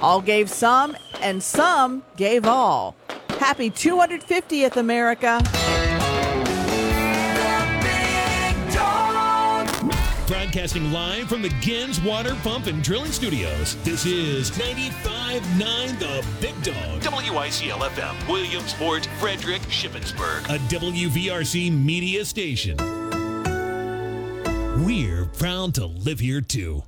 All gave some, and some gave all. Happy 250th, America. Broadcasting live from the Gens Water Pump and Drilling Studios. This is 95.9 The Big Dog. WICL-FM, Williamsport, Frederick, Shippensburg. A WVRC media station. We're proud to live here, too.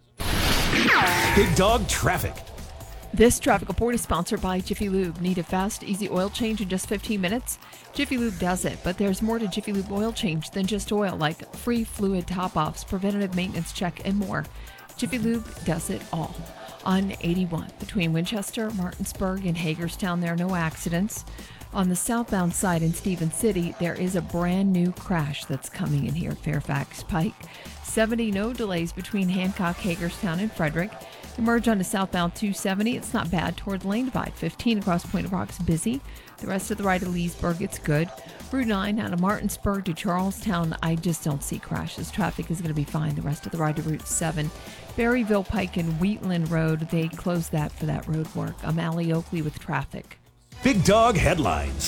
Big Dog Traffic. This traffic report is sponsored by Jiffy Lube. Need a fast, easy oil change in just 15 minutes? Jiffy Lube does it, but there's more to Jiffy Lube oil change than just oil, like free fluid top-offs, preventative maintenance check, and more. Jiffy Lube does it all. On 81, between Winchester, Martinsburg, and Hagerstown, there are no accidents. On the southbound side in Stevens City, there is a brand new crash that's coming in here at Fairfax Pike. 70, no delays between Hancock, Hagerstown, and Frederick. Emerge onto southbound 270. It's not bad toward lane divide. 15 across Point Rock's busy. The rest of the right of Leesburg, it's good. Route 9 out of Martinsburg to Charlestown, I just don't see crashes. Traffic is going to be fine. The rest of the right of Route 7. Berryville Pike and Wheatland Road, they closed that for that road work. I'm Allie Oakley with traffic. Big Dog Headlines.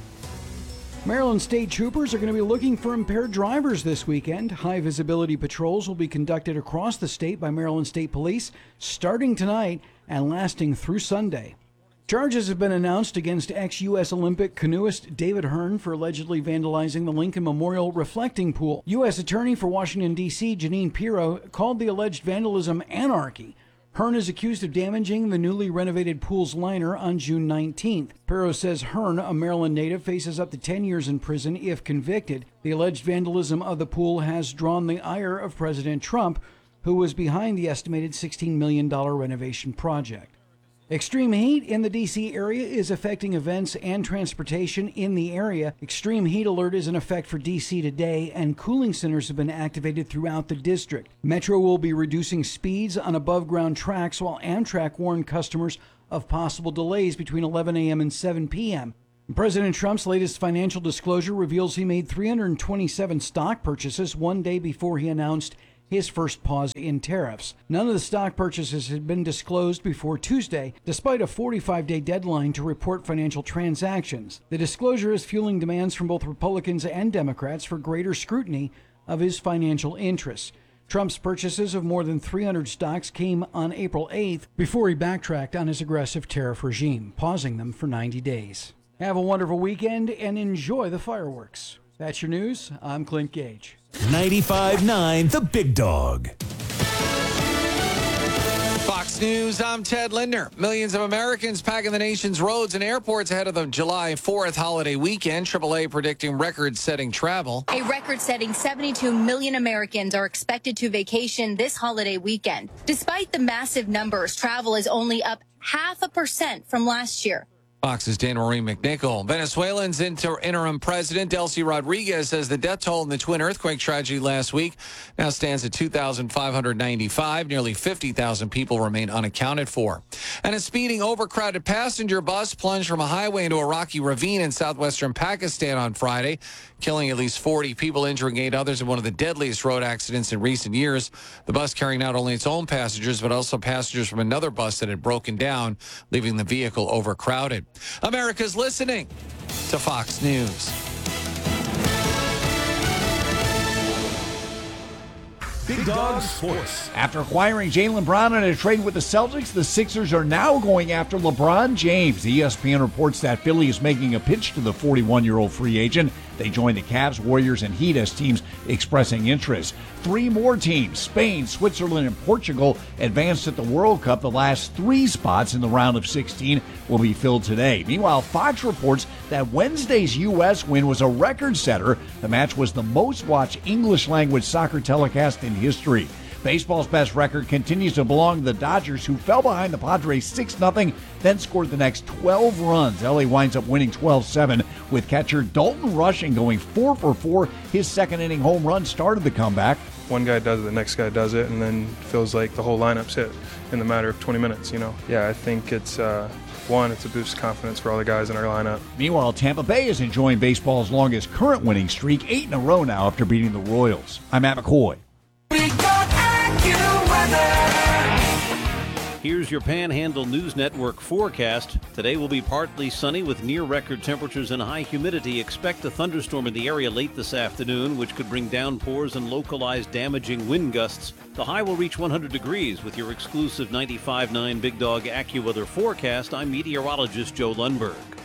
Maryland State Troopers are going to be looking for impaired drivers this weekend. High visibility patrols will be conducted across the state by Maryland State Police starting tonight and lasting through Sunday. Charges have been announced against ex-U.S. Olympic canoeist David Hearn for allegedly vandalizing the Lincoln Memorial reflecting pool. U.S. Attorney for Washington, D.C. Janine Pirro called the alleged vandalism anarchy. Hearn is accused of damaging the newly renovated pool's liner on June 19th. Pirro says Hearn, a Maryland native, faces up to 10 years in prison if convicted. The alleged vandalism of the pool has drawn the ire of President Trump, who was behind the estimated $16 million renovation project. Extreme heat in the D.C. area is affecting events and transportation in the area. Extreme heat alert is in effect for D.C. today, and cooling centers have been activated throughout the district. Metro will be reducing speeds on above-ground tracks, while Amtrak warned customers of possible delays between 11 a.m. and 7 p.m. President Trump's latest financial disclosure reveals he made 327 stock purchases one day before he announced his first pause in tariffs. None of the stock purchases had been disclosed before Tuesday, despite a 45-day deadline to report financial transactions. The disclosure is fueling demands from both Republicans and Democrats for greater scrutiny of his financial interests. Trump's purchases of more than 300 stocks came on April 8th before he backtracked on his aggressive tariff regime, pausing them for 90 days. Have a wonderful weekend and enjoy the fireworks. That's your news. I'm Clint Gage. 95.9 The Big Dog. Fox News, I'm Ted Linder. Millions of Americans packing the nation's roads and airports ahead of the July 4th holiday weekend. AAA predicting record-setting travel. A record-setting 72 million Americans are expected to vacation this holiday weekend. Despite the massive numbers, travel is only up 0.5% from last year. Fox's Dan Marie McNichol. Venezuelan's interim president, Delcy Rodriguez, says the death toll in the twin earthquake tragedy last week now stands at 2,595. Nearly 50,000 people remain unaccounted for. And a speeding, overcrowded passenger bus plunged from a highway into a rocky ravine in southwestern Pakistan on Friday, killing at least 40 people, injuring 8 others in one of the deadliest road accidents in recent years. The bus carrying not only its own passengers, but also passengers from another bus that had broken down, leaving the vehicle overcrowded. America's listening to Fox News. Big Dog Sports. After acquiring Jaylen Brown in a trade with the Celtics, the Sixers are now going after LeBron James. ESPN reports that Philly is making a pitch to the 41-year-old free agent. They join the Cavs, Warriors, and Heat as teams expressing interest. 3 more teams, Spain, Switzerland, and Portugal, advanced at the World Cup. The last 3 spots in the round of 16 will be filled today. Meanwhile, Fox reports that Wednesday's U.S. win was a record setter. The match was the most watched English-language soccer telecast in history. Baseball's best record continues to belong to the Dodgers, who fell behind the Padres 6-0, then scored the next 12 runs. LA winds up winning 12-7, with catcher Dalton Rushing going 4 for 4. His second-inning home run started the comeback. One guy does it, the next guy does it, and then it feels like the whole lineup's hit in the matter of 20 minutes, Yeah, I think it's it's a boost of confidence for all the guys in our lineup. Meanwhile, Tampa Bay is enjoying baseball's longest current winning streak, 8 in a row now after beating the Royals. I'm Matt McCoy. Here's your Panhandle News Network forecast. Today will be partly sunny with near record temperatures and high humidity. Expect a thunderstorm in the area late this afternoon, which could bring downpours and localized damaging wind gusts. The high will reach 100 degrees. With your exclusive 95.9 Big Dog AccuWeather forecast, I'm meteorologist Joe Lundberg.